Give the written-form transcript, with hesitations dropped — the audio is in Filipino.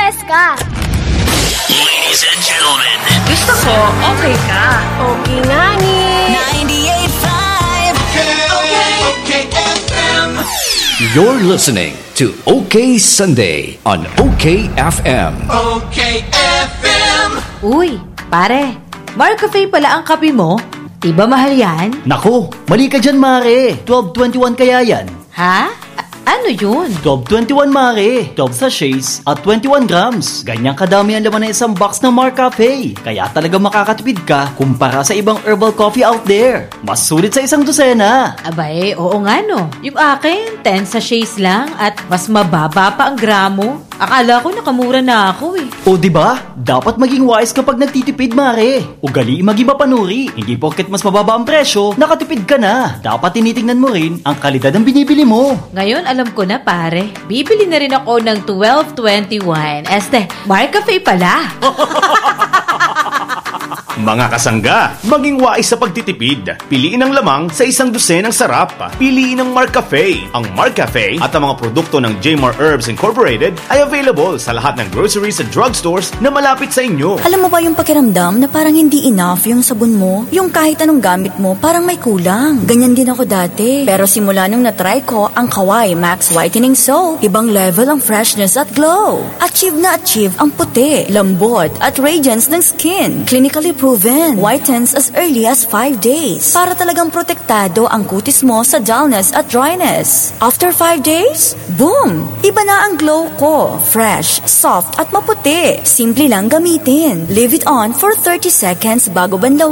Yes ka. Ladies and gentlemen, Gusto ko, okay ka. Okay nga ni. 98.5 okay FM. You're listening to OK Sunday on OK FM. Okay FM. Uy, pare, Marcafe pala ang kape mo? Diba mahal yan? Nako, mali ka dyan, Mare. 12.21 kaya yan. Ha? Ano yun? 12.21, Mare. 12 sachets at 21 grams. Ganyang kadami ang laman ng isang box ng Marcafe. Kaya talaga makakatipid ka kumpara sa ibang herbal coffee out there. Mas sulit sa isang dosena. Abay, oo nga no. Yung akin, 10 sachets lang at mas mababa pa ang gramo. Akala ko nakamura na ako eh. O diba? Dapat maging wise kapag nagtitipid, Mare. Ugali maging mapanuri. Hindi porket mas mababa ang presyo, nakatipid ka na. Dapat tinitingnan mo rin ang kalidad ng binibili mo. Ngayon alam ko na pare. Bibili na rin ako ng 12.21. Marcafe pala. Mga kasangga, maging wais sa pagtitipid. Piliin ang lamang sa isang dosenang sarap. Piliin ang Marcafe. Ang Marcafe at ang mga produkto ng Jmar Herbs Incorporated ay available sa lahat ng groceries at drugstores na malapit sa inyo. Alam mo ba yung pakiramdam na parang hindi enough yung sabon mo? Yung kahit anong gamit mo, parang may kulang. Ganyan din ako dati. Pero simula nung natry ko ang Kawai Max Whitening Soap, ibang level ang freshness at glow. Achieve na achieve ang puti, lambot at radiance ng skin. Clinically proven, whitens as early as 5 days. Para talagang protektado ang kutis mo sa dullness at dryness. After 5 days, boom! Iba na ang glow ko. Fresh, soft at maputi. Simple lang gamitin. Leave it on for 30 seconds bago banlawan.